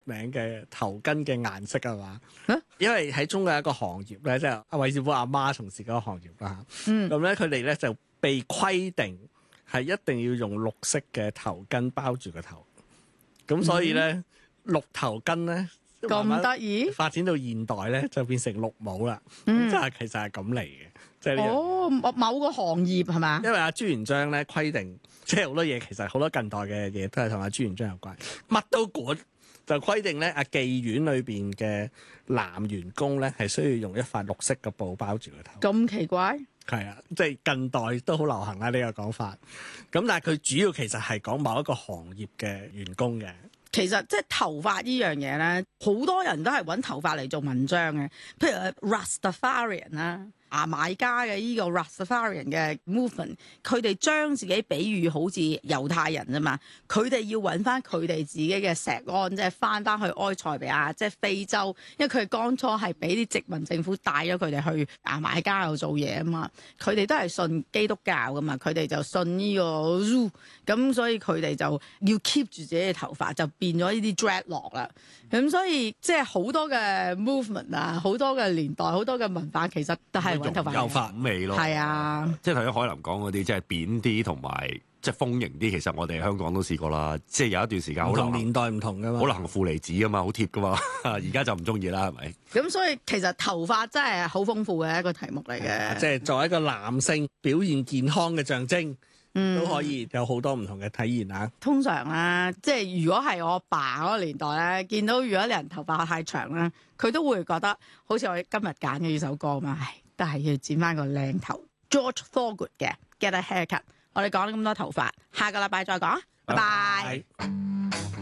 名嘅頭巾嘅顏色係嘛？因為喺中國有一個行業咧，即係阿韋小寶阿媽從事嗰個行業啦嚇。咁咧佢哋咧就被規定係一定要用綠色嘅頭巾包住個頭。咁所以咧綠頭巾咧咁得意， 發展到現代咧就變成綠帽啦。即係其實係咁嚟嘅，即係呢樣。 某個行業係嘛？ 因為阿朱元璋咧規定，即係好多嘢其實好多近代嘅嘢都係同阿朱元璋有關，乜都管。就規定咧，阿妓院裏邊嘅男員工咧係需要用一塊綠色嘅布包住個頭。 咁奇怪？ 係啊，即係近代都好流行啦呢個講法。咁但係佢主要其實係講某一個行業嘅員工嘅。 其實即係頭髮呢樣嘢咧，好多人都係揾頭髮嚟做文章嘅。譬如 Rastafarian 啦，牙買加嘅呢個 Rastafarian 嘅 movement， 佢哋將自己比喻好似猶太人啫嘛，佢哋要揾翻佢哋自己嘅錫安，即係翻去埃塞比亞，即係非洲，因為佢哋當初係俾啲殖民政府帶咗佢哋去牙買加度做嘢啊嘛，佢哋都係信基督教噶嘛，佢哋就信呢個 Zoo， 咁所以佢哋就要 keep 住自己嘅頭髮，就變咗呢啲 dreadlock 啦。咁所以即係好多嘅 movement 啊，好多嘅年代，好多嘅文化，其實都係揾頭髮有髮味咯。 係啊， 即係頭先海林講嗰啲，即係扁啲同埋即係豐盈啲。其實我哋香港都試過啦。即係有一段時間好流行， 年代唔同噶嘛， 好流行負離子噶嘛，好貼噶嘛。而家就唔中意啦，係咪？ 咁所以其實頭髮真係好豐富嘅一個題目嚟嘅。 即係作為一個男性表現健康嘅象徵。都可以有好多唔同嘅體現啊！ 通常咧，即係如果係我爸嗰個年代咧，見到如果啲人頭髮太長咧，佢都會覺得好似我今日揀嘅呢首歌嘛，都係要剪翻個靚頭。George Thorogood 嘅 Get a Haircut。我哋講咗咁多頭髮，下個禮拜再講，拜拜。